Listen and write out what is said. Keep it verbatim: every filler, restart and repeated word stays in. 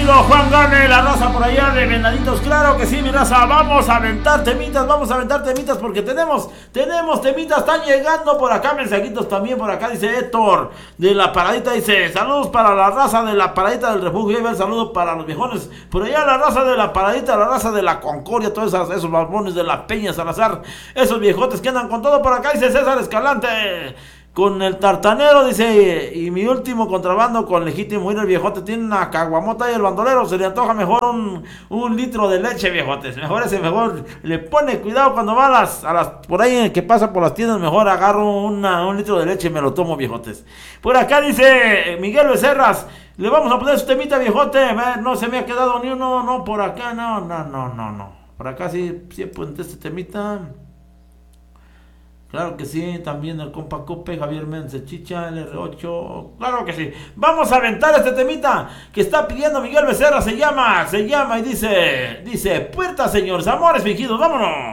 amigo Juan Gane, la raza por allá de Venaditos. Claro que sí, mi raza, vamos a aventar temitas, vamos a aventar temitas porque tenemos, tenemos temitas, están llegando por acá mensajitos también por acá, dice Héctor de la Paradita, dice saludos para la raza de la Paradita del Refugio, y el saludo para los viejones, por allá la raza de la Paradita, la raza de la Concordia, todos esos, esos barbones de la Peña Salazar, esos viejotes que andan con todo por acá, dice César Escalante. Con el tartanero, dice, y mi último contrabando con legítimo ir el viejote, tiene una caguamota y el bandolero, se le antoja mejor un, un litro de leche, viejotes, mejor ese, mejor, le pone cuidado cuando va a las, a las por ahí que pasa por las tiendas, mejor agarro una, un litro de leche y me lo tomo, viejotes. Por acá dice Miguel Becerras, le vamos a poner su temita, viejote, no se me ha quedado ni uno, no, por acá, no, no, no, no, no, por acá sí, sí apunté este temita. Claro que sí, también el compa Cope, Javier Méndez Chicha, el R ocho, claro que sí. Vamos a aventar este temita que está pidiendo Miguel Becerra, se llama, se llama y dice, dice, puerta señores, amores fingidos, vámonos.